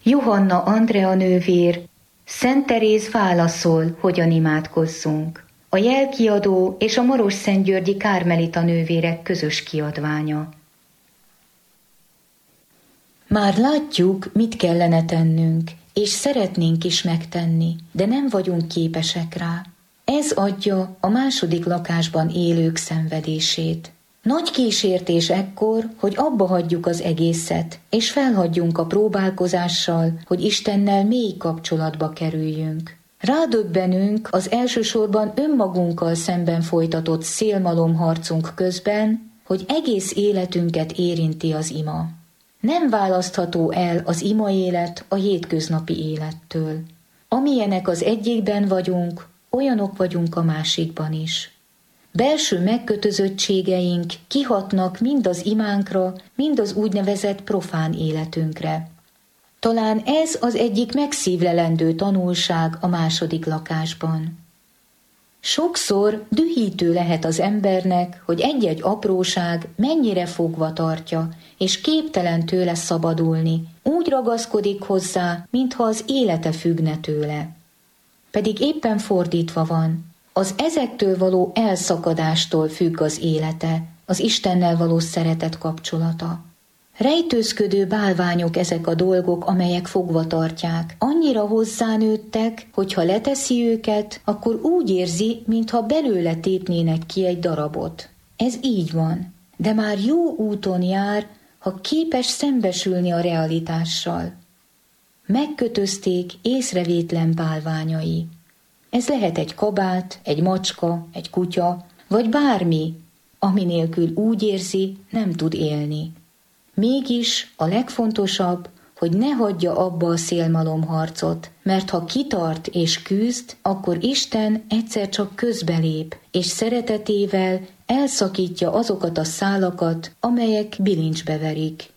Johanna Andrea nővér, Szent Teréz válaszol, hogyan imádkozzunk. A Jelkiadó és a Marosszentgyörgyi Kármelita nővérek közös kiadványa. Már látjuk, mit kellene tennünk, és szeretnénk is megtenni, de nem vagyunk képesek rá. Ez adja a második lakásban élők szenvedését. Nagy kísértés ekkor, hogy abba hagyjuk az egészet, és felhagyjunk a próbálkozással, hogy Istennel mély kapcsolatba kerüljünk. Rádöbbenünk az elsősorban önmagunkkal szemben folytatott szélmalomharcunk közben, hogy egész életünket érinti az ima. Nem választható el az ima élet a hétköznapi élettől. Amilyenek az egyikben vagyunk, olyanok vagyunk a másikban is. Belső megkötözöttségeink kihatnak mind az imánkra, mind az úgynevezett profán életünkre. Talán ez az egyik megszívlelendő tanulság a második lakásban. Sokszor dühítő lehet az embernek, hogy egy-egy apróság mennyire fogva tartja, és képtelen tőle szabadulni, úgy ragaszkodik hozzá, mintha az élete függne tőle. Pedig éppen fordítva van. Az ezektől való elszakadástól függ az élete, az Istennel való szeretet kapcsolata. Rejtőzködő bálványok ezek a dolgok, amelyek fogva tartják. Annyira hozzánőttek, hogy ha leteszi őket, akkor úgy érzi, mintha belőle tépnének ki egy darabot. Ez így van, de már jó úton jár, ha képes szembesülni a realitással. Megkötözték észrevétlen bálványai. Ez lehet egy kabát, egy macska, egy kutya, vagy bármi, ami nélkül úgy érzi, nem tud élni. Mégis a legfontosabb, hogy ne hagyja abba a szélmalomharcot, mert ha kitart és küzd, akkor Isten egyszer csak közbelép, és szeretetével elszakítja azokat a szálakat, amelyek bilincsbe verik.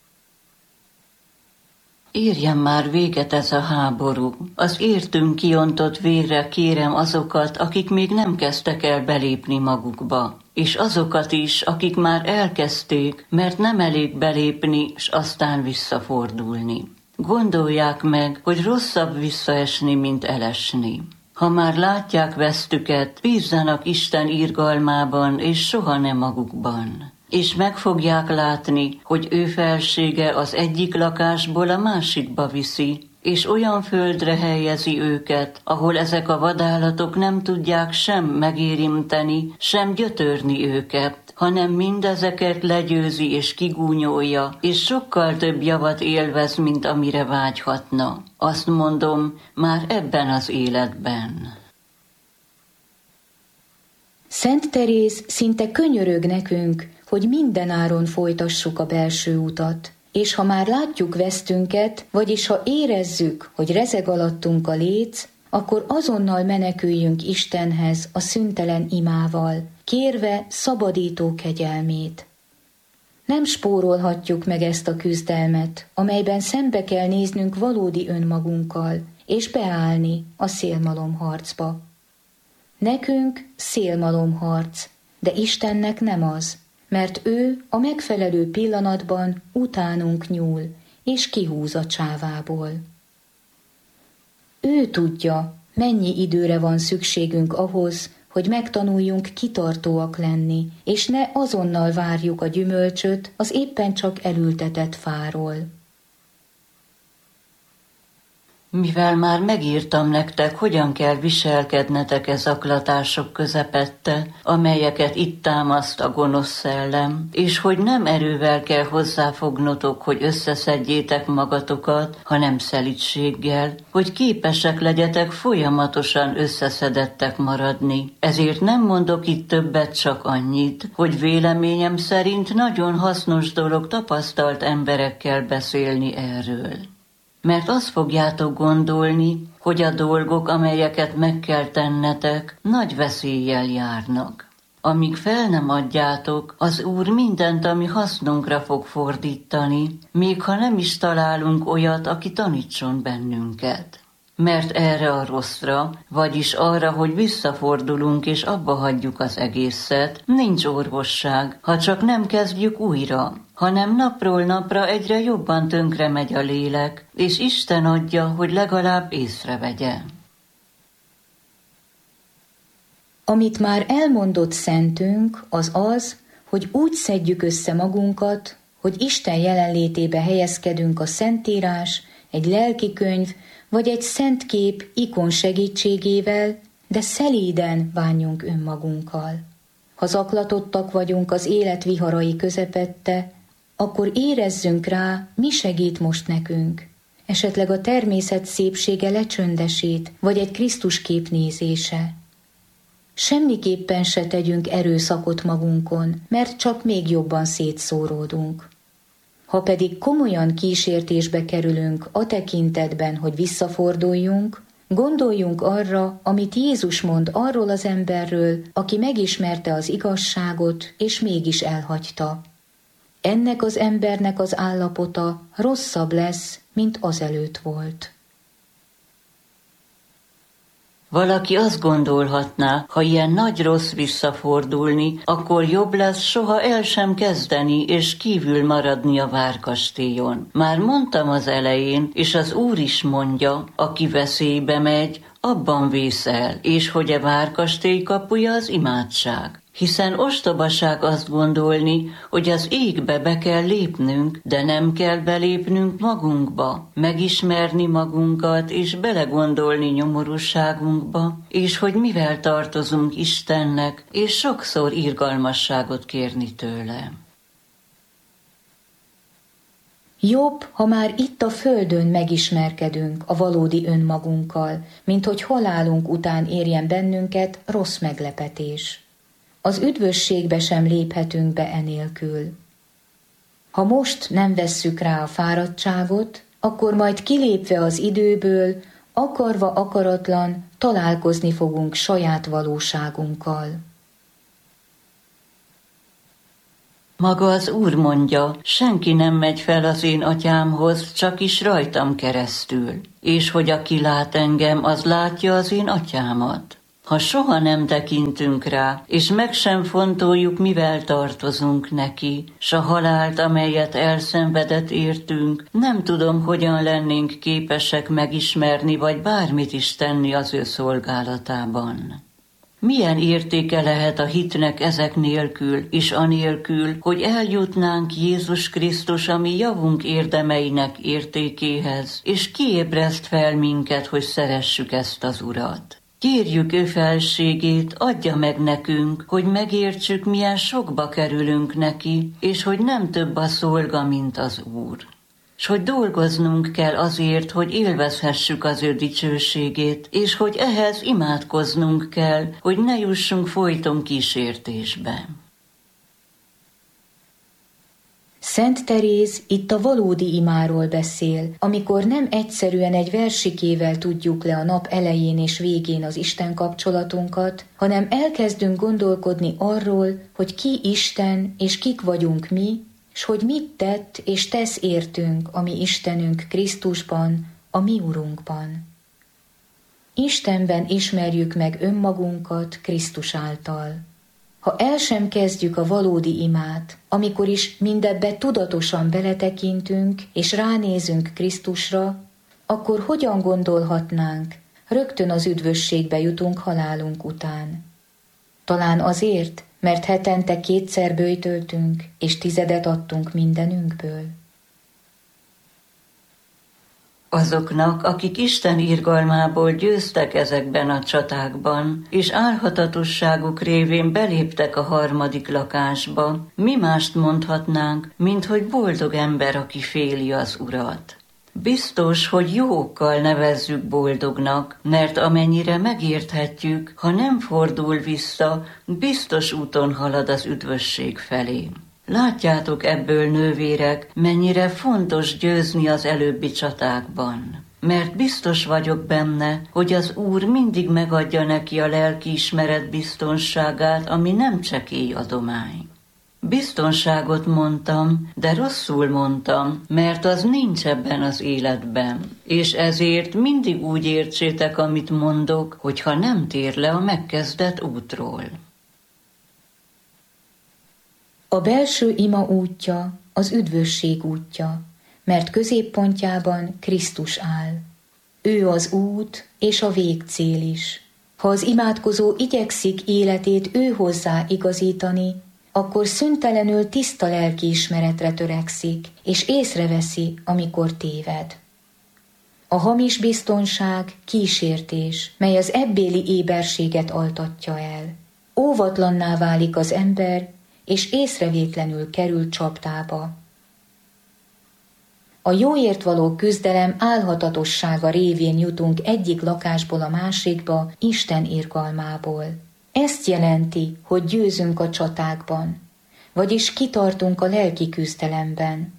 Érjen már véget ez a háború. Az értünk kiontott vérre kérem azokat, akik még nem kezdtek el belépni magukba, és azokat is, akik már elkezdték, mert nem elég belépni, s aztán visszafordulni. Gondolják meg, hogy rosszabb visszaesni, mint elesni. Ha már látják vesztüket, bízzanak Isten irgalmában, és soha nem magukban. És meg fogják látni, hogy ő felsége az egyik lakásból a másikba viszi, és olyan földre helyezi őket, ahol ezek a vadállatok nem tudják sem megérinteni, sem gyötörni őket, hanem mindezeket legyőzi és kigúnyolja, és sokkal több javat élvez, mint amire vágyhatna. Azt mondom, már ebben az életben. Szent Teréz szinte könyörög nekünk, hogy mindenáron folytassuk a belső utat, és ha már látjuk vesztünket, vagyis ha érezzük, hogy rezeg alattunk a léc, akkor azonnal meneküljünk Istenhez a szüntelen imával, kérve szabadító kegyelmét. Nem spórolhatjuk meg ezt a küzdelmet, amelyben szembe kell néznünk valódi önmagunkkal, és beállni a szélmalomharcba. Nekünk szélmalomharc, de Istennek nem az, mert ő a megfelelő pillanatban utánunk nyúl, és kihúz a csávából. Ő tudja, mennyi időre van szükségünk ahhoz, hogy megtanuljunk kitartóak lenni, és ne azonnal várjuk a gyümölcsöt az éppen csak elültetett fáról. Mivel már megírtam nektek, hogyan kell viselkednetek e zaklatások közepette, amelyeket itt támaszt a gonosz szellem, és hogy nem erővel kell hozzáfognotok, hogy összeszedjétek magatokat, hanem szelídséggel, hogy képesek legyetek folyamatosan összeszedettek maradni. Ezért nem mondok itt többet, csak annyit, hogy véleményem szerint nagyon hasznos dolog tapasztalt emberekkel beszélni erről. Mert azt fogjátok gondolni, hogy a dolgok, amelyeket meg kell tennetek, nagy veszéllyel járnak. Amíg fel nem adjátok, az Úr mindent, ami hasznunkra fog fordítani, még ha nem is találunk olyat, aki tanítson bennünket. Mert erre a rosszra, vagyis arra, hogy visszafordulunk és abba hagyjuk az egészet, nincs orvosság, ha csak nem kezdjük újra. hanem napról napra egyre jobban tönkre megy a lélek, és Isten adja, hogy legalább észrevegye. Amit már elmondott szentünk, az, hogy úgy szedjük össze magunkat, hogy Isten jelenlétébe helyezkedünk a Szentírás, egy lelkikönyv vagy egy szent kép ikon segítségével, de szelíden bánjunk önmagunkkal. Ha zaklatottak vagyunk az élet viharai közepette, akkor érezzünk rá, mi segít most nekünk. Esetleg a természet szépsége lecsöndesít, vagy egy Krisztus kép nézése. Semmiképpen se tegyünk erőszakot magunkon, mert csak még jobban szétszóródunk. Ha pedig komolyan kísértésbe kerülünk a tekintetben, hogy visszaforduljunk, gondoljunk arra, amit Jézus mond arról az emberről, aki megismerte az igazságot, és mégis elhagyta. Ennek az embernek az állapota rosszabb lesz, mint azelőtt volt. Valaki azt gondolhatná, ha ilyen nagy rossz visszafordulni, akkor jobb lesz soha el sem kezdeni és kívül maradni a várkastélyon. Már mondtam az elején, és az Úr is mondja, aki veszélybe megy, abban vészel, és hogy a várkastély kapuja az imádság. Hiszen ostobaság azt gondolni, hogy az égbe be kell lépnünk, de nem kell belépnünk magunkba, megismerni magunkat és belegondolni nyomorúságunkba, és hogy mivel tartozunk Istennek, és sokszor irgalmasságot kérni tőle. Jobb, ha már itt a földön megismerkedünk a valódi önmagunkkal, mint hogy halálunk után érjen bennünket rossz meglepetés. Az üdvösségbe sem léphetünk be enélkül. Ha most nem vesszük rá a fáradtságot, akkor majd kilépve az időből, akarva akaratlan találkozni fogunk saját valóságunkkal. Maga az Úr mondja, senki nem megy fel az én atyámhoz, csak is rajtam keresztül, és hogy aki lát engem, az látja az én atyámat. Ha soha nem tekintünk rá, és meg sem fontoljuk, mivel tartozunk neki, s a halált, amelyet elszenvedett értünk, nem tudom, hogyan lennénk képesek megismerni, vagy bármit is tenni az ő szolgálatában. Milyen értéke lehet a hitnek ezek nélkül, és anélkül, hogy eljutnánk Jézus Krisztus, ami javunk érdemeinek értékéhez, és kiébreszt fel minket, hogy szeressük ezt az Urat. Kérjük ő felségét, adja meg nekünk, hogy megértsük, milyen sokba kerülünk neki, és hogy nem több a szolga, mint az Úr. S hogy dolgoznunk kell azért, hogy élvezhessük az ő dicsőségét, és hogy ehhez imádkoznunk kell, hogy ne jussunk folyton kísértésbe. Szent Teréz itt a valódi imáról beszél, amikor nem egyszerűen egy versikével tudjuk le a nap elején és végén az Isten kapcsolatunkat, hanem elkezdünk gondolkodni arról, hogy ki Isten és kik vagyunk mi, s hogy mit tett és tesz értünk a mi Istenünk Krisztusban, a mi Urunkban. Istenben ismerjük meg önmagunkat Krisztus által. Ha el sem kezdjük a valódi imát, amikor is mindebbe tudatosan beletekintünk és ránézünk Krisztusra, akkor hogyan gondolhatnánk, rögtön az üdvösségbe jutunk halálunk után? Talán azért, mert hetente 2-szer böjtöltünk, és 10 adtunk mindenünkből. Azoknak, akik Isten irgalmából győztek ezekben a csatákban, és álhatatosságuk révén beléptek a 3. lakásba, mi mást mondhatnánk, mint hogy boldog ember, aki féli az Urat. Biztos, hogy jó okkal nevezzük boldognak, mert amennyire megérthetjük, ha nem fordul vissza, biztos úton halad az üdvösség felé. Látjátok ebből, nővérek, mennyire fontos győzni az előbbi csatákban. Mert biztos vagyok benne, hogy az Úr mindig megadja neki a lelkiismeret biztonságát, ami nem csekély adomány. Biztonságot mondtam, de rosszul mondtam, mert az nincs ebben az életben, és ezért mindig úgy értsétek, amit mondok, hogyha nem tér le a megkezdett útról. A belső ima útja az üdvösség útja, mert középpontjában Krisztus áll. Ő az út és a végcél is. Ha az imádkozó igyekszik életét ő hozzá igazítani, akkor szüntelenül tiszta lelkiismeretre törekszik, és észreveszi, amikor téved. A hamis biztonság kísértés, mely az ebbéli éberséget altatja el. Óvatlanná válik az ember, és észrevétlenül kerül csapdába. A jóért való küzdelem álhatatossága révén jutunk egyik lakásból a másikba Isten irgalmából. Ezt jelenti, hogy győzünk a csatákban, vagyis kitartunk a lelki küzdelemben.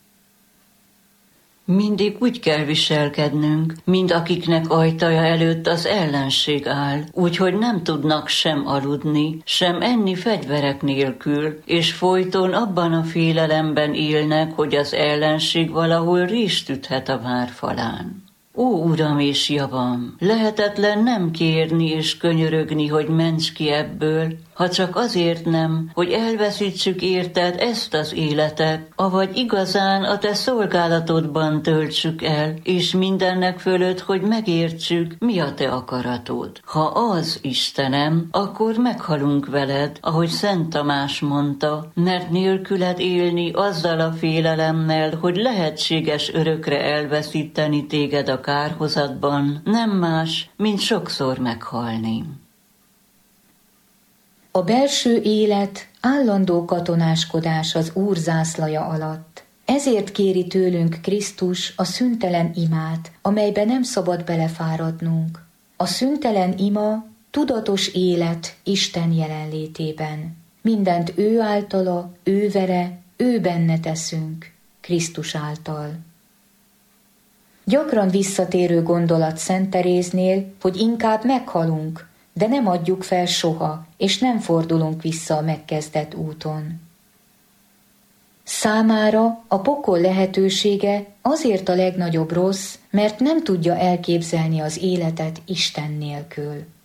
Mindig úgy kell viselkednünk, mint akiknek ajtaja előtt az ellenség áll, úgyhogy nem tudnak sem aludni, sem enni fegyverek nélkül, és folyton abban a félelemben élnek, hogy az ellenség valahol rést üthet a vár falán. Ó, Uram és javam, lehetetlen nem kérni és könyörögni, hogy ments ki ebből, ha csak azért nem, hogy elveszítsük érted ezt az életet, avagy igazán a te szolgálatodban töltsük el, és mindennek fölött, hogy megértsük, mi a te akaratod. Ha az, Istenem, akkor meghalunk veled, ahogy Szent Tamás mondta, mert nélküled élni azzal a félelemmel, hogy lehetséges örökre elveszíteni téged a kárhozatban, nem más, mint sokszor meghalni. A belső élet állandó katonáskodás az Úr zászlaja alatt. Ezért kéri tőlünk Krisztus a szüntelen imát, amelybe nem szabad belefáradnunk. A szüntelen ima tudatos élet Isten jelenlétében. Mindent ő általa, ő vele, ő benne teszünk, Krisztus által. Gyakran visszatérő gondolat Szent Teréznél, hogy inkább meghalunk, de nem adjuk fel soha, és nem fordulunk vissza a megkezdett úton. Számára a pokol lehetősége azért a legnagyobb rossz, mert nem tudja elképzelni az életet Isten nélkül.